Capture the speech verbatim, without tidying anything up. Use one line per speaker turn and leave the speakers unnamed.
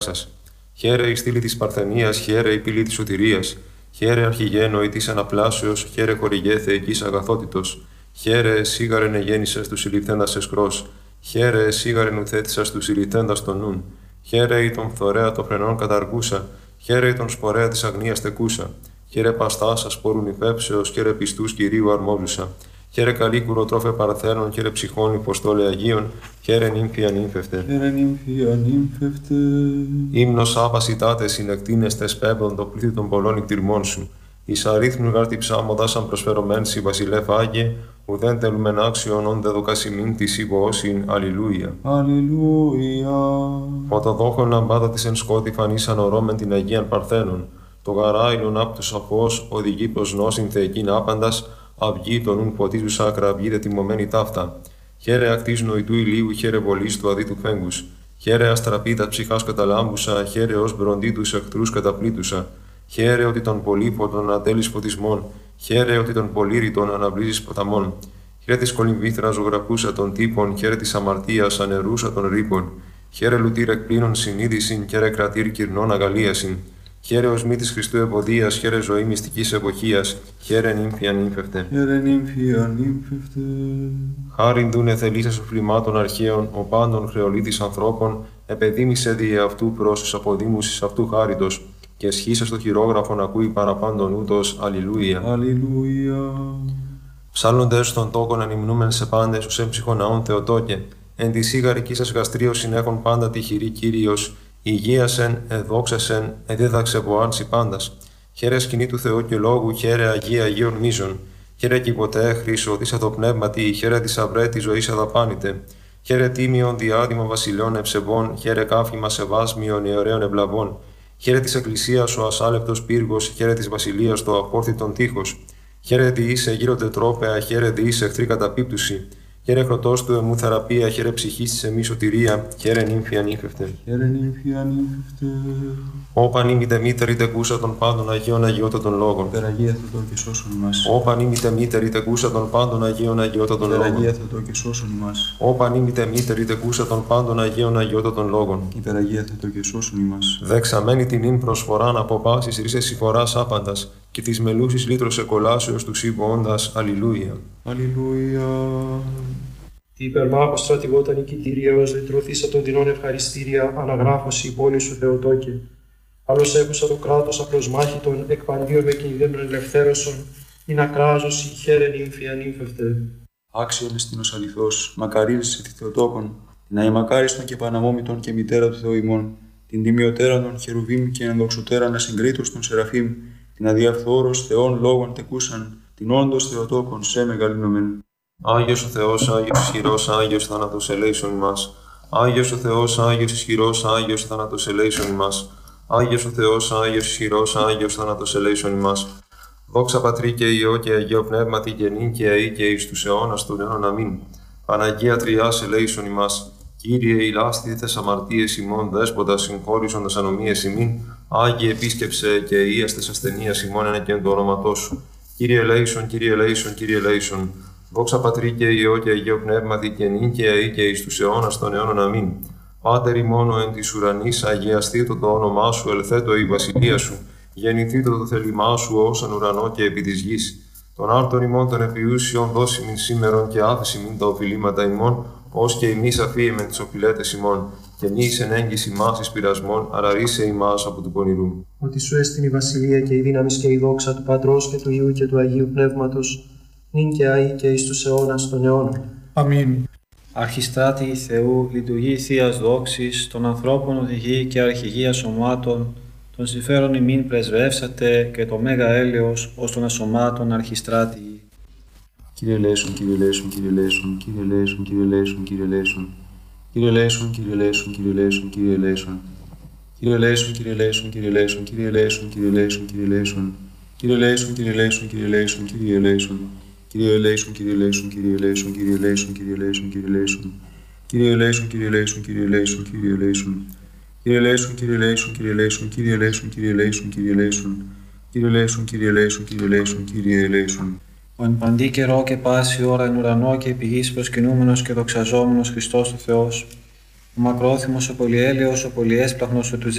σας. Χαίρε η στήλη της Παρθενίας, χαίρε η πύλη της σωτηρίας. Χαίρε αρχηγένο ή της αναπλάσεως, χαίρε χορηγέ θεϊκής αγαθότητος. Χαίρε σίγαρεν εγέννησες του συλληφθέντας εσκρός. Χαίρε σίγαρεν ουθέτησας του συλληφθέντας των νουν. Χαίρε η τον φθορέα των φρενών καταργούσα. Χαίρε η τον σπορέα της αγνίας τεκούσα. Χαίρε παστάσα σπόρουν υφέψεως, χαίρε πιστούς Κυρίου αρμόζουσα. Χαίρε καλή κουροτρόφε παρθένων, χαίρε ψυχών υποστόλε Αγίων, χαίρε νύμφια νύμφευτε.
Χαίρε νύμφια νύμφευτε.
Ύμνος άπασιτάτε συνεκτίνεστε σπέβδον το πλήθη των πολλών εκτιρμών σου. Εις αρίθμου γάρτη ψάμοδας αν προσφερωμέν σοι βασιλεύ Άγιε, ουδέν τελούμεν άξιον όντε δοκασιμήν της υπόωσιν. Αλληλούια.
Αλληλούια.
Φωτοδόχων λαμπάδα της εν σκότη φανίσαν ορόμεν την Αγίαν Παρθένων. Το γαράιλον απ' του σαφώς οδηγεί προς νόσιν θεϊκήν άπαντας, αυγή των ουν ποτίζουσα ακραυγίδε τιμωμένη ταύτα. Χαίρε ακτής νοητού ηλίου, χαίρε βολής του αδίτου φέγγους. Χαίρε αστραπίτα ψυχάς καταλάμπουσα, χαίρε ως μπροντί τους εχθρούς καταπλήτουσα. Χαίρε ότι τον πολύφωτον ατέλεις φωτισμών, χαίρε ότι τον πολύρητον αναβλύζεις ποταμών. Χαίρε της κολυμβήθρας ζωγραφούσα των τύπων, χαίρε της αμαρτίας ανερούσα των ρήπων. Χαίρε λουτήρ εκπλήνων συνείδησιν, χαίρε κρατήρ κυρνών αγαλίασιν. Χαίρε ως μύτης Χριστού ευωδίας, χαίρε ζωή μυστικής εποχίας, χαίρε νύμφια νύμφευτε.
Χαίρε νύμφια νύμφευτε.
Χάριν δούνε θελήσας οφλημάτων αρχαίων, ο πάντων χρεολίτης ανθρώπων, επεδίμησε δι' αυτού προς αποδήμουσης αυτού χάριτος, και σχίσας το χειρόγραφον ακούει παραπάντων ούτως. Αλληλούια.
Αλληλούια.
Ψάλλοντες στον τόκον ανυμνούμεν σε πάντες, ως έμψυχον ναών Θεοτόκε, εν τη σίγαρική σας γαστρίως συνέχον πάντα τυχηρή Κύριος, υγείασεν, εδόξασεν, εδίδαξε βοάνση πάντας. Χαίρε σκηνή του Θεού και λόγου, χαίρε Αγία Αγίων μίζων. Χαίρε κι ποτέ χρήσο, της αδοπνεύματι, χαίρε της αυρέ τη ζωή αδαπάνητε. Χαίρε τίμιον διάδημα βασιλιών ευσεβών, χαίρε κάφημα σεβάσμιων ιερέων ευλαβών. Χαίρε της Εκκλησίας ο ασάλευτος πύργος, χαίρε της βασιλείας το απόρθητον τείχος. Χαίρε διήσε γύρω τετρόπαια, χαίρε διήσε εχθρή καταπίπτουση. Χαίρε χρωτός του εμού θεραπεία, χαίρε ψυχής της εμείς σωτηρία, χαίρε νύμφια νύμφευτε.
Χαίρε νύμφια νύμφευτε.
Όπαν ήμητε μήτερη τεκούσα των πάντων Αγίων Αγιώτατων λόγων.
Υπεραγία Θεοτό και σώσον ημάς.
Όπαν ήμητε μήτερη τεκούσα των πάντων Αγίων Αγιώτατων λόγων.
Υπεραγία Θεοτό και σώσον ημάς.
Όπαν ήμητε μήτερη τεκούσα των πάντων Αγίων Αγιώτατων λόγων.
Υπεραγία Θεοτό και σώσον ημάς.
Δεξαμένη την ίν προσφοράν από πάσης ρίσες συμφοράς άπαντας, και της μελούσης λύτρωσε κολάσεως του σύμβοοντας. Αλληλούια.
Αλληλούια.
Τι υπερμάχο στρατηγόταν η κοιτήριος, λυτρωθήσα των δεινών ευχαριστήρια, αναγράφωση η πόλη σου Θεοτόκε. Άλλος έχουσα το κράτος απλοσμάχητον, εκπαντίων με κινδύνων ελευθέρωσον, ειν ακράζωση, χαίρε νύμφια νύμφευτε.
Άξιον εστίνος αληθώς, μακαρίζεσαι τη Θεοτόκον, την αημακάριστον και παναμόμητον και μητέρα του Θεού ημών, την τιμιωτέραν των χερουβίμ και ενδοξωτέραν ασυγκρίτως των σεραφείμ, την αδιαφθόρος Θεών λόγων τεκούσαν, την όντως Θεοτόκον σε μεγαλύνομεν.
Άγιος ο Θεός, Άγιος ισχυρός, Άγιος θάνατος ελέησον ημάς. Άγιος ο Θεός, Άγιος ισχυρός, Άγιος θάνατος ελέησον ημάς. Άγιος ο Θεός, Άγιος ισχυρός, Άγιος θάνατος ελέησον ημάς. Δόξα Πατρί και Υιό και Αγίο Πνεύματι και νυν και αεί και εις τους αιώνας των αιώνων αμήν. Παναγία Τριάς ελέησον ημάς. Κύριε ηλάστηθες αμαρτίες ημών, δέσποτας συγχώρησον τας ανομίες ημίν. Άγιε επίσκεψε και ίαστες ασθενείας ημών εν εκέν το όνοματό σου. Κύριε ελέησον, Κύριε ελέησον, Κύριε ελέησον. Δόξα Πατρί και Υιό και Αγίο Πνεύματι και νυν και αεί και εις τους αιώνας των αιώνων αμήν. Πάτερ ημών εν της ουρανής, αγιαστήτω το όνομά σου, ελθέτω η βασιλεία σου. Γεννηθήτω το θέλημά σου ως εν ουρανό και επί της γης. Τον άρτον ημών των επιούσιων δώσιμην σήμερον και άφησιμην τα οφειλήματα ημών, ως και ημείς αφίεμεν τις οφειλέτες ημών. Και μη εις εν έγκυς ημάς εις πειρασμών, αλλά ρίσε ημάς από του πονηρού.
Ότι σου έστειν η βασιλεία και η δύναμη και η δόξα του Πατρός και του Υιού και του Αγίου Πνεύματος, νυν και αεί και εις τους αιώνας των αιώνων.
Αμήν.
Αρχιστράτη Θεού, λειτουργεί Θείας δόξης, των ανθρώπων οδηγεί και αρχηγία σωμάτων, των συμφέρον ημίν πρεσβεύσατε και το μέγα έλεος ως των ασωμάτων αρχιστράτη.
Κύριε ελέησον, Κύριε ελέησον, Κύριε ελέησον, Κύριε ελέησον, Κύριε ελέησον, Κύριε ελέησον. Κύριε ελέησον, Κύριε ελέησον, Κύριε ελέησον, Κύριε ελέησον. Κύριε ελέησον, Κύριε ελέησον, Κύριε ελέησον, Κύριε ελέησον, Κύριε ελέησον, Κύριε ελέησον. Κύριε ελέησον, Κύριε ελέησον, Κύριε ελέησον, Κύριε ελέησον. Κύριε ελέησον, Κύριε ελέησον, Κύριε ελέησον, Κύριε ελέησον, Κύριε ελέησον, Κύριε ελέησον. Κύριε ελέησον, Κύριε ελέησον, Κύριε ελέησον, Κύριε ελέησον. Κύριε ελέησον, Κύριε ελέησον, Κύριε ελέησον, Κύριε ελέησον, Κύριε ελέησον, Κύριε ελέησον. Κύριε ελέησον, Κύριε ελέησον, Κύριε ελέησον, Κύριε ελέησον.
Ο εν παντή καιρό και πάση ώρα εν ουρανό και επί γης προσκυνούμενος και δοξαζόμενος Χριστός ο Θεός, Ο μακρόθυμος, ο πολυέλαιος, ο πολυέσπλαχνος, ο του